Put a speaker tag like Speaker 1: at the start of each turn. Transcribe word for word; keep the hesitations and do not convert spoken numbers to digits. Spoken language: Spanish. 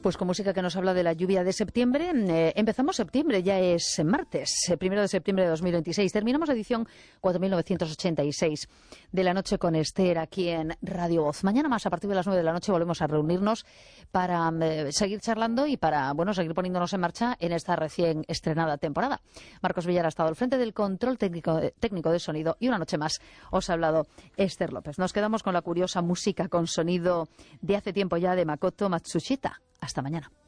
Speaker 1: Pues con música que nos habla de la lluvia de septiembre. Eh, empezamos septiembre, ya es martes, el primero de septiembre de dos mil veintiséis. Terminamos la edición cuatro mil novecientos ochenta y seis de La Noche con Esther aquí en Radio Voz. Mañana más, a partir de las nueve de la noche, volvemos a reunirnos para eh, seguir charlando y para, bueno, seguir poniéndonos en marcha en esta recién estrenada temporada. Marcos Villar ha estado al frente del control técnico, técnico de sonido y una noche más os ha hablado Esther López. Nos quedamos con la curiosa música con sonido de hace tiempo ya de Makoto Matsushita. Hasta mañana.